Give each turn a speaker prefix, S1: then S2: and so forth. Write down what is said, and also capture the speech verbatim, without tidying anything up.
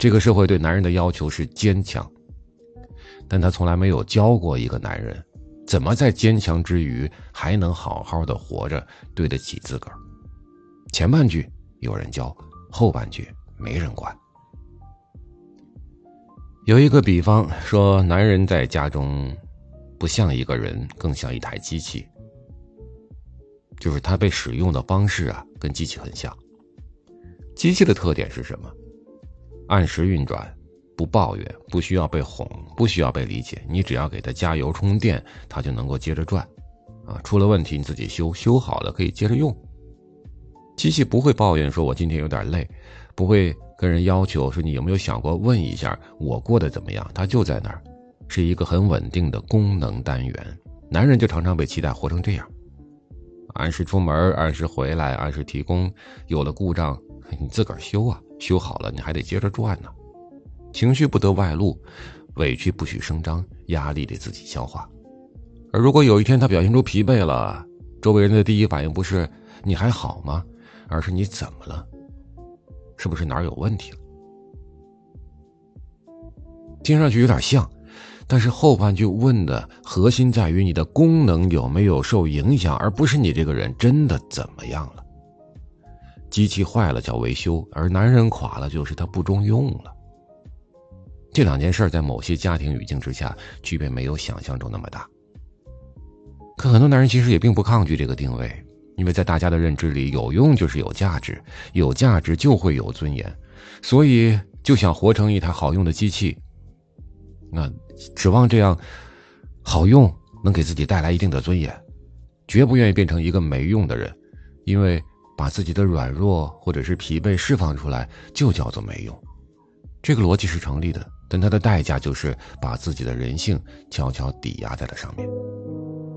S1: 这个社会对男人的要求是坚强，但他从来没有教过一个男人怎么在坚强之余还能好好的活着，对得起自个儿。前半句有人教，后半句没人管。有一个比方说，男人在家中不像一个人，更像一台机器，就是他被使用的方式啊，跟机器很像。机器的特点是什么？按时运转，不抱怨，不需要被哄，不需要被理解，你只要给它加油充电，它就能够接着转啊，出了问题你自己修，修好了可以接着用。机器不会抱怨说我今天有点累，不会跟人要求说你有没有想过问一下我过得怎么样，它就在那儿，是一个很稳定的功能单元。男人就常常被期待活成这样，按时出门，按时回来，按时提供，有了故障你自个儿修啊，修好了你还得接着转呢。情绪不得外露，委屈不许声张，压力得自己消化。而如果有一天他表现出疲惫了，周围人的第一反应不是你还好吗，而是你怎么了，是不是哪儿有问题了？听上去有点像，但是后半句问的核心在于你的功能有没有受影响，而不是你这个人真的怎么样了。机器坏了叫维修，而男人垮了就是他不中用了。这两件事在某些家庭语境之下区别没有想象中那么大。可很多男人其实也并不抗拒这个定位，因为在大家的认知里，有用就是有价值，有价值就会有尊严，所以就想活成一台好用的机器。那指望这样好用能给自己带来一定的尊严，绝不愿意变成一个没用的人，因为把自己的软弱或者是疲惫释放出来就叫做没用。这个逻辑是成立的，但它的代价就是把自己的人性悄悄抵押在了上面。